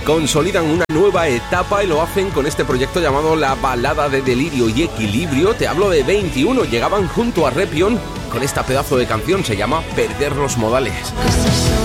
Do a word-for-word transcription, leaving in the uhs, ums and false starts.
consolidan una nueva etapa y lo hacen con este proyecto llamado La Balada de Delirio y Equilibrio. Te hablo de veintiuno, llegaban junto a Repion con esta pedazo de canción, se llama Perder los modales.